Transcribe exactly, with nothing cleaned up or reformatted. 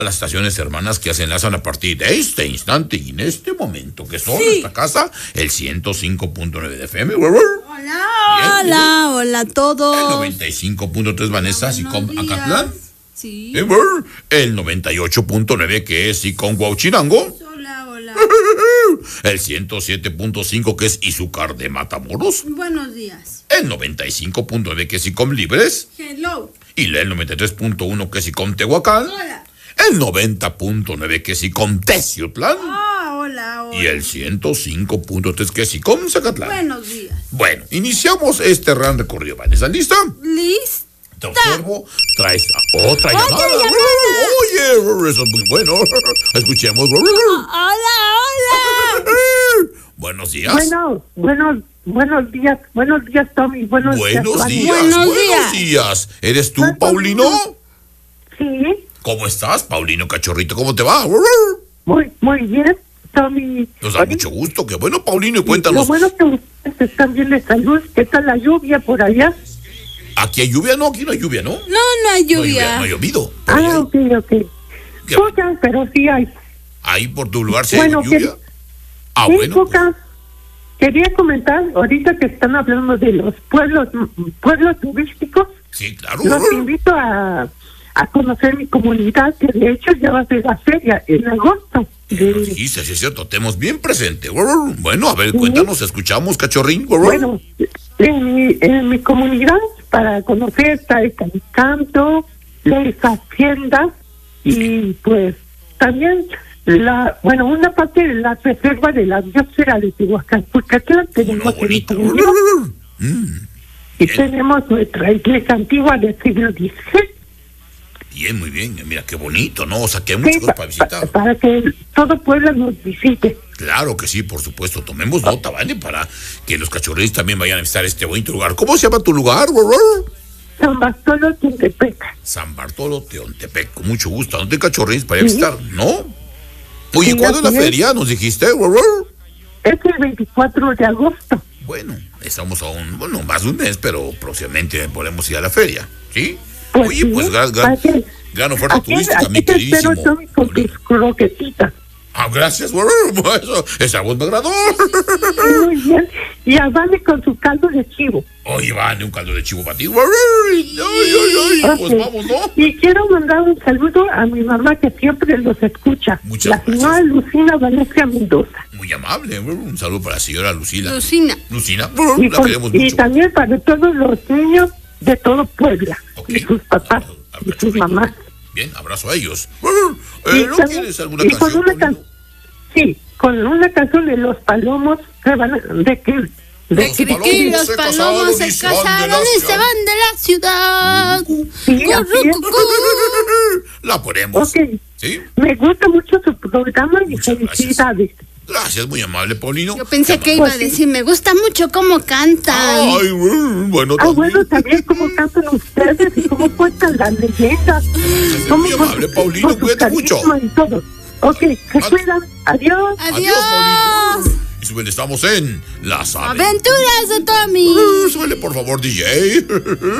las estaciones hermanas que se enlazan a partir de este instante y en este momento, que son Sí. nuestra casa, el ciento cinco punto nueve de F M. Hola, Bien, hola, hola a El todos. noventa y cinco punto tres Vanessa, Sicom Buenos días. Acatlán. Sí. El noventa y ocho punto nueve que es Sicom Huauchinango. Hola, hola. El ciento siete punto cinco que es Izúcar de Matamoros. Buenos días. El noventa y cinco punto nueve que es Sicom Libres. Hello. Y el noventa y tres punto uno que es Sicom Tehuacán. Hola. El noventa punto nueve que es Sicom Teciutlán. Ah, hola, hola. Y el ciento cinco punto tres que es Sicom Zacatlán. Buenos días. Bueno, iniciamos este gran recorrido. ¿Vanessa lista? ¿Listo? Te observo, traes a otra ¡Otra llamada. llamada! Oye, eso es muy bueno. Escuchemos. Hola, hola. Buenos días. Bueno, buenos, buenos días, buenos días, Tommy, buenos, Buenos días. días. Buenos Buenos días. días. ¿Eres tú, Buenos Paulino? días. Sí, ¿Cómo estás, Paulino Cachorrito? ¿Cómo te va? muy, muy bien, Tommy. Nos da Oye, mucho gusto. Qué bueno, Paulino. Y lo cuéntanos. bueno que ustedes están bien de salud. ¿Qué tal la lluvia por allá? ¿Aquí hay lluvia? No, aquí no hay lluvia, ¿no? No, no hay No hay lluvia. No ha llovido. Por ahí Ah, hay. ok, ok. ¿Qué? Poca, pero sí hay. Ahí por tu lugar sí Bueno, hay lluvia. ¿qué- Ah, Sí, bueno. poca. Quería comentar, ahorita que están hablando de los pueblos, pueblos turísticos, Sí, claro. los invito a, a conocer mi comunidad, que de hecho ya va a ser la feria en agosto. Nos De, dijiste, sí es cierto, tenemos bien presente. Bueno, a ver, cuéntanos, escuchamos, cachorrín. bueno, en mi, en mi comunidad, para conocer está el Calicanto, las haciendas y pues también la, bueno, una parte de la reserva de la biosfera de Tehuacán, porque aquí la tenemos No, en mi bonito. comunidad Mm, y bien. tenemos nuestra iglesia antigua del siglo dieciséis. bien, muy bien. Mira, qué bonito, ¿no? O sea, que hay muchas Sí, cosas pa- para visitar. pa- para que todo pueblo nos visite. Claro que sí, por supuesto. Tomemos nota, ¿vale? Para que los cachorrines también vayan a visitar este bonito lugar. ¿Cómo se llama tu lugar? San Bartolo Teotepec. San Bartolo Teontepec. Con mucho gusto. ¿A dónde cachorrines para ir a Sí. visitar? ¿No? Oye, Sí, ¿cuándo es la así es. feria? ¿Nos dijiste? Es el veinticuatro de agosto. Bueno, estamos aún, bueno, más de un mes, pero próximamente podemos ir a la feria, ¿sí? Pues Oye, sí, pues gran, gran, aquí- gran oferta Aquí, turística, aquí mi te espero, queridísimo. Tommy, con tus croquetitas. Ah, gracias, bueno, eso, esa voz me agradó. Muy bien. Y a Vane con su caldo de chivo. Oye, Vane, un caldo de chivo para ti. Ay, ay, ay, pues Ok. vamos, ¿no? Y quiero mandar un saludo a mi mamá que siempre los escucha. Muchas la señora gracias. Lucina Valencia Mendoza. Muy amable, un saludo para la señora Lucila. Lucina. Lucina, Y, la con- queremos y mucho. también para todos los niños de todo Puebla. Ok. Y sus papás. Ah, Y sus mamás. Bien, abrazo a ellos. Y Eh, ¿No también- tienes alguna y con canción, una can- Paulino? Sí, con una canción de los palomos que van a, de que de Los Que palomos los se palomos casaron se y se van de casaron la y se ciudad. van de la ciudad. Sí, así es. Currucucú. La ponemos. Ok, ¿Sí? me gusta mucho su programa y Muchas felicidades. Gracias, muy amable, Paulino. Yo pensé Te que iba a Pues sí. decir, me gusta mucho cómo cantan. Ay, bueno, Ah, también. bueno, también cómo cantan ustedes y cómo cuentan las leyendas. Cómo muy amable, con- Paulino, con su cuídate mucho. carisma y todo. Ok, se Ad- cuidan. Adiós. Adiós, Paulino. Y súbele, estamos en Las Aventuras. Aventuras de Tommy. Súbele, por favor, D J.